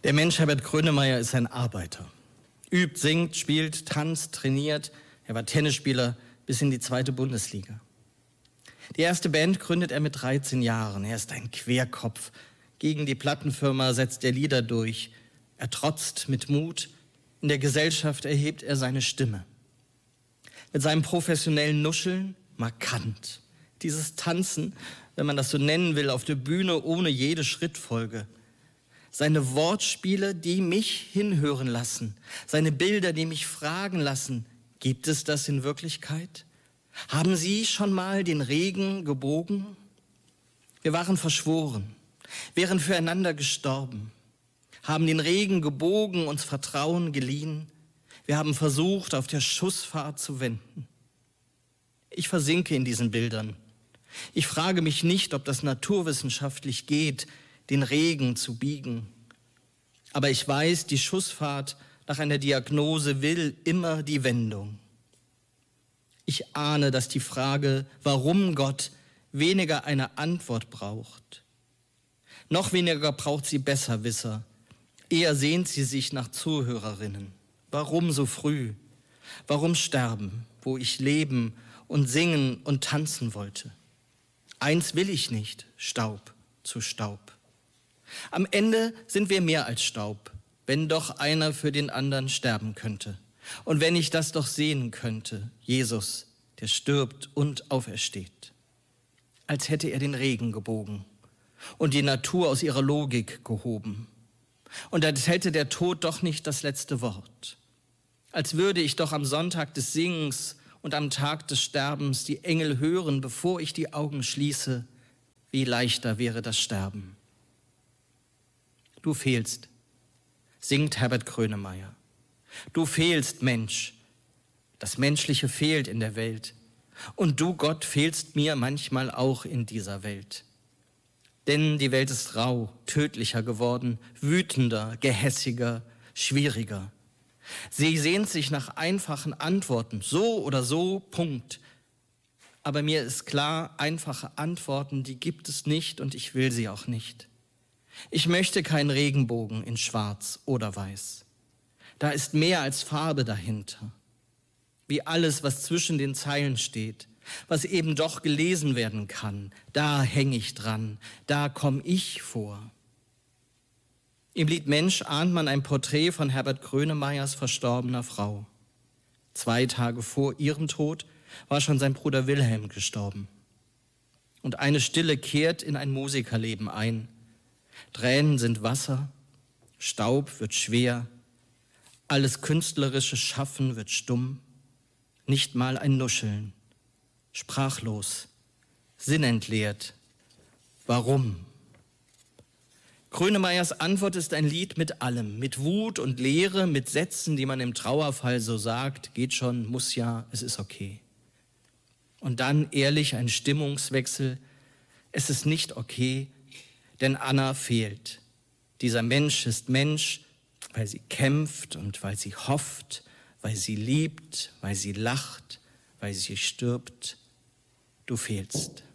Der Mensch Herbert Grönemeyer ist ein Arbeiter. Übt, singt, spielt, tanzt, trainiert. Er war Tennisspieler bis in die 2. Bundesliga. Die erste Band gründet er mit 13 Jahren. Er ist ein Querkopf. Gegen die Plattenfirma setzt er Lieder durch. Er trotzt mit Mut. In der Gesellschaft erhebt er seine Stimme. Mit seinem professionellen Nuscheln markant. Dieses Tanzen, wenn man das so nennen will, auf der Bühne ohne jede Schrittfolge. Seine Wortspiele, die mich hinhören lassen. Seine Bilder, die mich fragen lassen, gibt es das in Wirklichkeit? Haben Sie schon mal den Regen gebogen? Wir waren verschworen, wären füreinander gestorben, haben den Regen gebogen, uns Vertrauen geliehen. Wir haben versucht, auf der Schussfahrt zu wenden. Ich versinke in diesen Bildern. Ich frage mich nicht, ob das naturwissenschaftlich geht, den Regen zu biegen. Aber ich weiß, die Schussfahrt nach einer Diagnose will immer die Wendung. Ich ahne, dass die Frage, warum Gott, weniger eine Antwort braucht. Noch weniger braucht sie Besserwisser. Eher sehnt sie sich nach Zuhörerinnen. Warum so früh? Warum sterben, wo ich leben und singen und tanzen wollte? Eins will ich nicht, Staub zu Staub. Am Ende sind wir mehr als Staub, wenn doch einer für den anderen sterben könnte. Und wenn ich das doch sehen könnte, Jesus, der stirbt und aufersteht. Als hätte er den Regen gebogen und die Natur aus ihrer Logik gehoben. Und als hätte der Tod doch nicht das letzte Wort. Als würde ich doch am Sonntag des Singens und am Tag des Sterbens die Engel hören, bevor ich die Augen schließe. Wie leichter wäre das Sterben. Du fehlst, singt Herbert Grönemeyer. Du fehlst, Mensch. Das Menschliche fehlt in der Welt. Und du, Gott, fehlst mir manchmal auch in dieser Welt. Denn die Welt ist rau, tödlicher geworden, wütender, gehässiger, schwieriger. Sie sehnt sich nach einfachen Antworten, so oder so, Punkt. Aber mir ist klar, einfache Antworten, die gibt es nicht und ich will sie auch nicht. Ich möchte keinen Regenbogen in Schwarz oder Weiß. Da ist mehr als Farbe dahinter. Wie alles, was zwischen den Zeilen steht, was eben doch gelesen werden kann, da hänge ich dran, da komme ich vor. Im Lied Mensch ahnt man ein Porträt von Herbert Grönemeyers verstorbener Frau. 2 Tage vor ihrem Tod war schon sein Bruder Wilhelm gestorben. Und eine Stille kehrt in ein Musikerleben ein. Tränen sind Wasser, Staub wird schwer, alles künstlerische Schaffen wird stumm, nicht mal ein Nuscheln, sprachlos, sinnentleert. Warum? Grönemeyers Antwort ist ein Lied mit allem, mit Wut und Leere, mit Sätzen, die man im Trauerfall so sagt, geht schon, muss ja, es ist okay. Und dann ehrlich ein Stimmungswechsel, es ist nicht okay, denn Anna fehlt. Dieser Mensch ist Mensch, weil sie kämpft und weil sie hofft, weil sie liebt, weil sie lacht, weil sie stirbt. Du fehlst.